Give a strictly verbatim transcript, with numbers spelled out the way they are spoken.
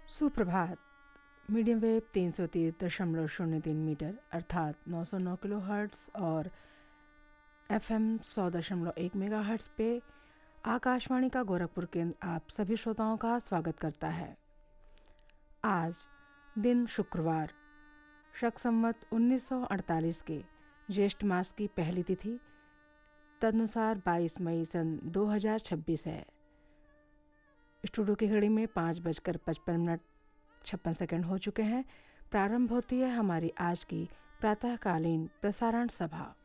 सुप्रभात। Medium wave तीन सौ तीस दशमलव शून्य तीन मीटर अर्थात नौ सौ नौ किलो हर्ट्स और एफ एम सौ दशमलव एक मेगा हर्ट्स पे आकाशवाणी का गोरखपुर केंद्र आप सभी श्रोताओं का स्वागत करता है। आज दिन शुक्रवार शक संवत उन्नीस सौ अड़तालीस के ज्येष्ठ मास की पहली तिथि तदनुसार बाईस मई सन दो हज़ार छब्बीस है। स्टूडियो की घड़ी में पाँच बजकर पचपन मिनट छप्पन सेकंड हो चुके हैं। प्रारंभ होती है हमारी आज की प्रातःकालीन प्रसारण सभा।